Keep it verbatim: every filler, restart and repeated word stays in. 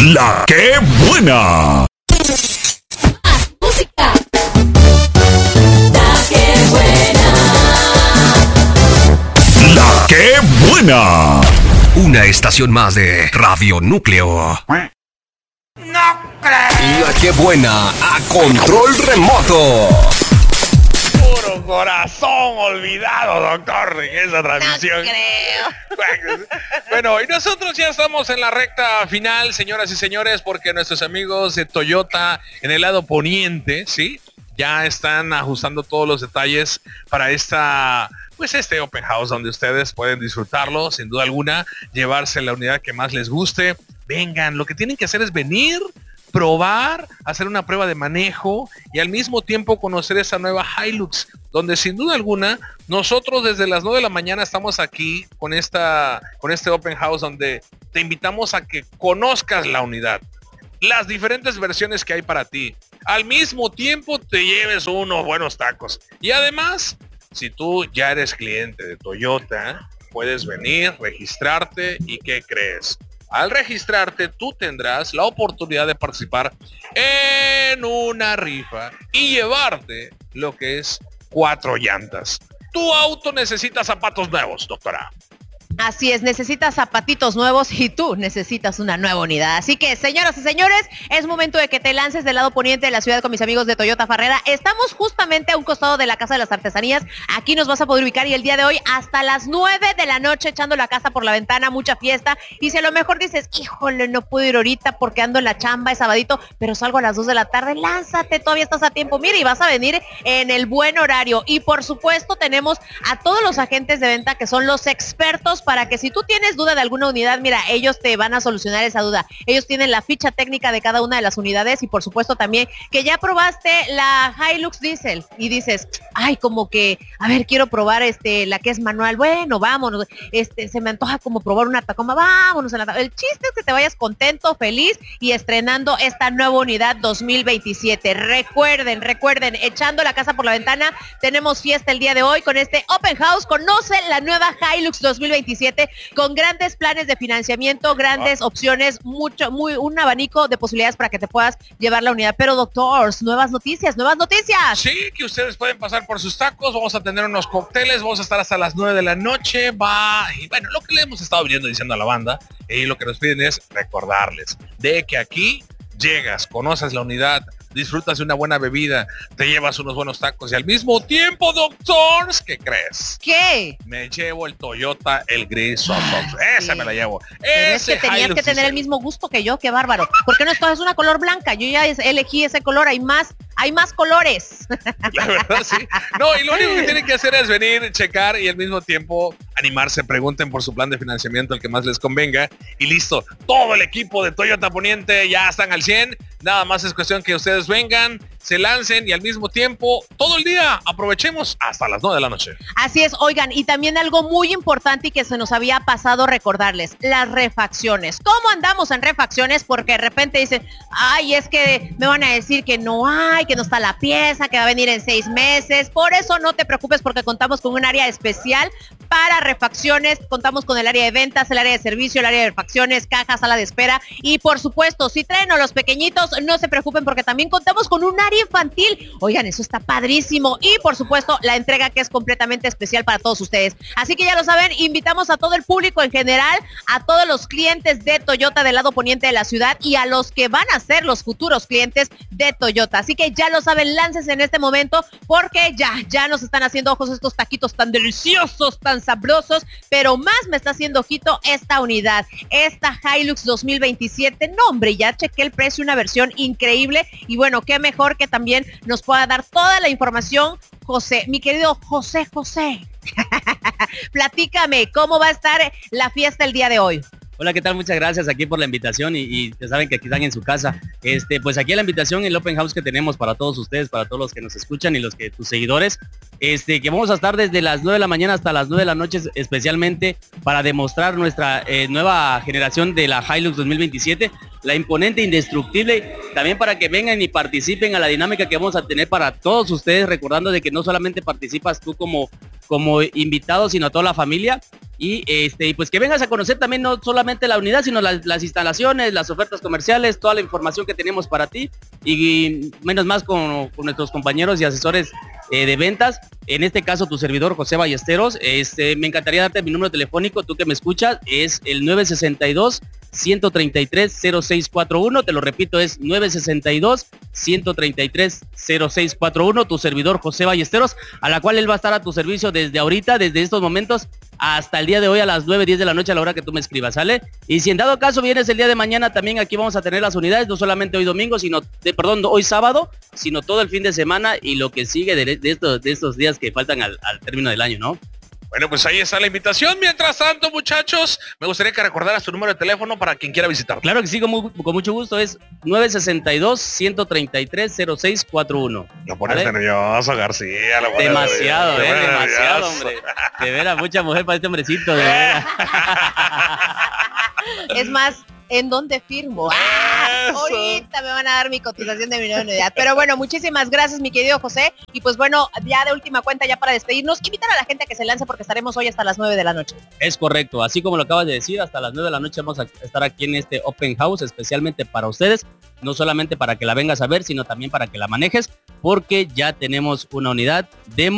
La que buena. Música. La que buena. La que buena. Una estación más de Radio Núcleo. No creo. La que buena a control remoto. Puro corazón olvidado, doctor, en esa transmisión. No creo. Bueno, y nosotros ya estamos en la recta final, señoras y señores, porque nuestros amigos de Toyota en el lado poniente, ¿sí? Ya están ajustando todos los detalles para esta, pues este open house donde ustedes pueden disfrutarlo, sin duda alguna, llevarse la unidad que más les guste. Vengan, lo que tienen que hacer es venir, probar, hacer una prueba de manejo y al mismo tiempo conocer esa nueva Hilux, donde sin duda alguna nosotros desde las nueve de la mañana estamos aquí con esta con este open house donde te invitamos a que conozcas la unidad, las diferentes versiones que hay para ti, al mismo tiempo te lleves unos buenos tacos y además, si tú ya eres cliente de Toyota, puedes venir, registrarte y ¿qué crees? Al registrarte, tú tendrás la oportunidad de participar en una rifa y llevarte lo que es cuatro llantas. Tu auto necesita zapatos nuevos, doctora. Así es, necesitas zapatitos nuevos y tú necesitas una nueva unidad. Así que, señoras y señores, es momento de que te lances del lado poniente de la ciudad con mis amigos de Toyota Farrera. Estamos justamente a un costado de la Casa de las Artesanías. Aquí nos vas a poder ubicar y el día de hoy hasta las nueve de la noche echando la casa por la ventana, mucha fiesta. Y si a lo mejor dices, híjole, no puedo ir ahorita porque ando en la chamba, es sabadito, pero salgo a las dos de la tarde, lánzate, todavía estás a tiempo. Mira, y vas a venir en el buen horario. Y por supuesto tenemos a todos los agentes de venta que son los expertos para que si tú tienes duda de alguna unidad, mira, ellos te van a solucionar esa duda. Ellos tienen la ficha técnica de cada una de las unidades y por supuesto también que ya probaste la Hilux Diesel y dices, ay, como que, a ver, quiero probar este la que es manual. Bueno, vámonos. Este, se me antoja como probar una Tacoma. Vámonos a la El chiste es que te vayas contento, feliz y estrenando esta nueva unidad dos mil veintisiete. Recuerden, recuerden, echando la casa por la ventana, tenemos fiesta el día de hoy con este Open House. Conoce la nueva Hilux dos mil veintisiete con grandes planes de financiamiento, grandes opciones, mucho, muy, un abanico de posibilidades para que te puedas llevar la unidad. Pero doctores, nuevas noticias, nuevas noticias. Sí, que ustedes pueden pasar por sus tacos, vamos a tener unos cócteles, vamos a estar hasta las nueve de la noche, va, y bueno, lo que le hemos estado viniendo diciendo a la banda, y lo que nos piden es recordarles de que aquí llegas, conoces la unidad, disfrutas de una buena bebida, te llevas unos buenos tacos y al mismo tiempo, doctores, ¿qué crees? ¿Qué? Me llevo el Toyota, el gris Soft Box. Esa sí. me la llevo. Pero Ese es que tenías Hilux que tener Diesel. el mismo gusto que yo, qué bárbaro. ¿Por qué no escoges una color blanca? Yo ya es- elegí ese color, hay más, hay más colores. La verdad, sí. No, y lo único que tienen que hacer es venir, checar y al mismo tiempo animarse, pregunten por su plan de financiamiento, el que más les convenga. Y listo, todo el equipo de Toyota Poniente ya están al cien. Nada más es cuestión que ustedes vengan, se lancen y al mismo tiempo, todo el día, aprovechemos hasta las nueve de la noche. Así es, oigan, y también algo muy importante y que se nos había pasado recordarles, las refacciones. ¿Cómo andamos en refacciones? Porque de repente dicen, ay, es que me van a decir que no hay, que no está la pieza, que va a venir en seis meses. Por eso no te preocupes porque contamos con un área especial para refacciones, contamos con el área de ventas, el área de servicio, el área de refacciones, cajas, sala de espera y por supuesto, si traen a los pequeñitos, no se preocupen porque también contamos con un área infantil. Oigan, eso está padrísimo y por supuesto la entrega que es completamente especial para todos ustedes. Así que ya lo saben, invitamos a todo el público en general, a todos los clientes de Toyota del lado poniente de la ciudad y a los que van a ser los futuros clientes de Toyota. Así que ya lo saben, láncense en este momento porque ya, ya nos están haciendo ojos estos taquitos tan deliciosos, tan sabrosos, pero más me está haciendo ojito esta unidad, esta Hilux dos mil veintisiete. No, hombre, ya chequé el precio, una versión increíble y bueno, qué mejor que también nos pueda dar toda la información José, mi querido José José. Platícame, ¿cómo va a estar la fiesta el día de hoy? Hola, ¿qué tal? Muchas gracias aquí por la invitación y, y ya saben que aquí están en su casa. Este, pues aquí la invitación, el Open House que tenemos para todos ustedes, para todos los que nos escuchan y los que tus seguidores, este, que vamos a estar desde las nueve de la mañana hasta las nueve de la noche, especialmente para demostrar nuestra eh, nueva generación de la Hilux dos mil veintisiete. la imponente, indestructible, también para que vengan y participen a la dinámica que vamos a tener para todos ustedes, recordando de que no solamente participas tú como, como invitado, sino toda la familia. Y este, pues que vengas a conocer también no solamente la unidad, sino las, las instalaciones, las ofertas comerciales, toda la información que tenemos para ti, y menos más con, con nuestros compañeros y asesores eh, de ventas. En este caso, tu servidor José Ballesteros. Este, me encantaría darte mi número telefónico, tú que me escuchas, es el nueve sesenta y dos, ciento treinta y tres, cero seis cuatro uno. Te lo repito, es nueve sesenta y dos, ciento treinta y tres, cero seis cuatro uno. Tu servidor José Ballesteros, a la cual él va a estar a tu servicio desde ahorita, desde estos momentos, hasta el día de hoy a las nueve, diez de la noche a la hora que tú me escribas, ¿sale? Y si en dado caso vienes el día de mañana, también aquí vamos a tener las unidades, no solamente hoy domingo, sino, de, perdón, hoy sábado, sino todo el fin de semana y lo que sigue de, de, estos, de estos días que faltan al, al término del año, ¿no? Bueno, pues ahí está la invitación. Mientras tanto, muchachos, me gustaría que recordaras tu número de teléfono para quien quiera visitar. Claro que sí, con, mu con mucho gusto, es nueve sesenta y dos, ciento treinta y tres, cero seis cuatro uno. Lo pones ¿Vale? nervioso, García. Lo pones Demasiado, nervioso, eh, demasiado, nervioso. hombre. De veras, mucha mujer para este hombrecito, de veras. Es más, ¿en dónde firmo? ¡Ah! Eso. Ahorita me van a dar mi cotización de mi nueva unidad. Pero bueno, muchísimas gracias, mi querido José. Y pues bueno, ya de última cuenta, ya para despedirnos, invitar a la gente a que se lance porque estaremos hoy hasta las nueve de la noche. Es correcto, así como lo acabas de decir, hasta las nueve de la noche vamos a estar aquí en este Open House, especialmente para ustedes, no solamente para que la vengas a ver, sino también para que la manejes, porque ya tenemos una unidad demo